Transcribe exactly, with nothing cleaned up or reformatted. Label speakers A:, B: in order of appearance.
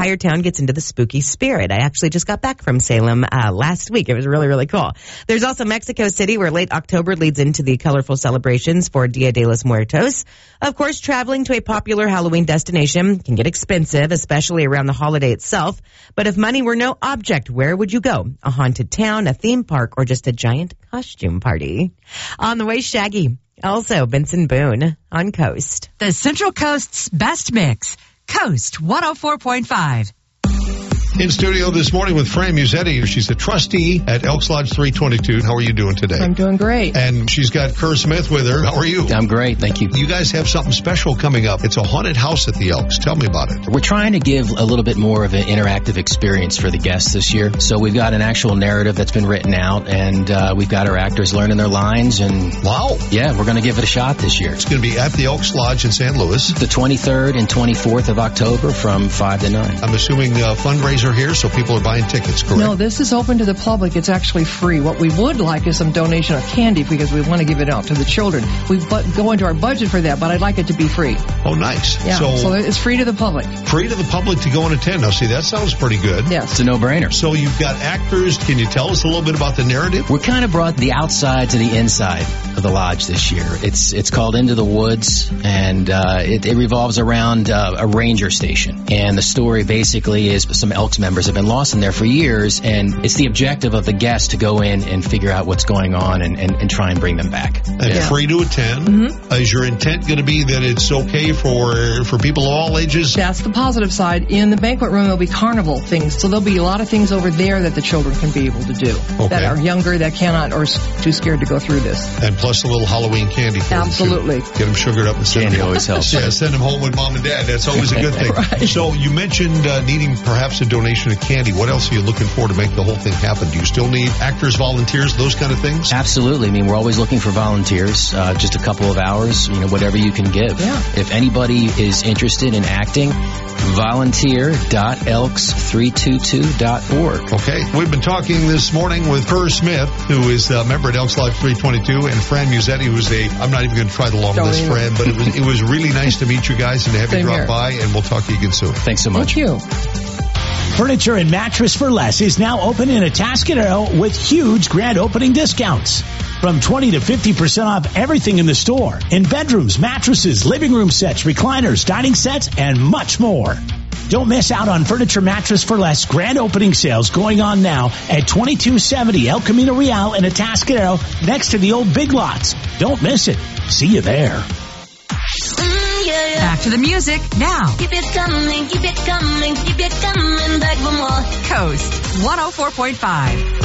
A: entire town gets into the spooky spirit. I actually just got back from Salem uh, last week. It was really, really cool. There's also Mexico City, where late October leads into the colorful celebrations for Dia de los Muertos. Of course, traveling to a popular Halloween destination can get expensive, especially around the holiday itself. But if money were no object, where would you go? A haunted town, a theme park, or just a giant costume party? On the way, Shaggy. Also, Benson Boone on Coast.
B: The Central Coast's best mix. Coast one oh four point five.
C: In studio this morning with Fran Musetti. She's the trustee at Elks Lodge three twenty-two. How are you doing today?
D: I'm doing great.
C: And she's got Kerr Smith with her. How are you?
E: I'm great, thank you.
C: You guys have something special coming up. It's a haunted house at the Elks. Tell me about it.
E: We're trying to give a little bit more of an interactive experience for the guests this year. So we've got an actual narrative that's been written out, and uh, we've got our actors learning their lines. And
C: wow.
E: Yeah, we're going to give it a shot this year.
C: It's going to be at the Elks Lodge in Saint Louis.
E: The twenty-third and twenty-fourth of October from five to nine.
C: I'm assuming a fundraiser here, so people are buying tickets, correct?
D: No, this is open to the public. It's actually free. What we would like is some donation of candy because we want to give it out to the children. We bu- go into our budget for that, but I'd like it to be free.
C: Oh, nice.
D: Yeah, so, so it's free to the public.
C: Free to the public to go and attend. Now, see, that sounds pretty good.
D: Yes.
E: It's a no-brainer.
C: So you've got actors. Can you tell us a little bit about the narrative?
E: We kind of brought the outside to the inside of the lodge this year. It's it's called Into the Woods, and uh, it, it revolves around uh, a ranger station. And the story basically is some Elks members have been lost in there for years, and it's the objective of the guests to go in and figure out what's going on and, and, and try and bring them back.
C: And
E: yeah.
C: free to attend.
D: Mm-hmm.
C: Uh, is your intent going to be that it's okay for for people of all ages?
D: That's the positive side. In the banquet room, there'll be carnival things, so there'll be a lot of things over there that the children can be able to do
C: okay.
D: that are younger, that cannot, or too scared to go through this.
C: And plus a little Halloween candy for
D: Absolutely.
C: them, too. Get them sugared up and send
E: Candy
C: them
E: always helps.
C: Yeah, send them home with mom and dad. That's always a good thing.
D: Right.
C: So you mentioned uh, needing perhaps a donation of candy. What else are you looking for to make the whole thing happen? Do you still need actors, volunteers, those kind of things?
E: Absolutely. I mean, we're always looking for volunteers. Uh, just a couple of hours, you know, whatever you can give.
D: Yeah.
E: If anybody is interested in acting, volunteer dot elks three twenty-two dot org.
C: Okay. We've been talking this morning with Kerr Smith, who is a member at Elks Lodge three twenty-two, and Fran Musetti, who's a, I'm not even going to try the long
D: Don't
C: list,
D: even.
C: Fran, but it was, it was really nice to meet you guys and to have
D: Same
C: you drop
D: here.
C: by, and we'll talk to you again soon.
E: Thanks so much.
D: Thank you.
F: Furniture and Mattress for Less is now open in Atascadero with huge grand opening discounts. From twenty to fifty percent off everything in the store. In bedrooms, mattresses, living room sets, recliners, dining sets, and much more. Don't miss out on Furniture Mattress for Less grand opening sales going on now at twenty-two seventy El Camino Real in Atascadero next to the old Big Lots. Don't miss it. See you there.
B: Mm, yeah, yeah. Back to the music now.
G: Keep it coming, keep it coming, keep it coming back for more.
B: Coast one oh four point five.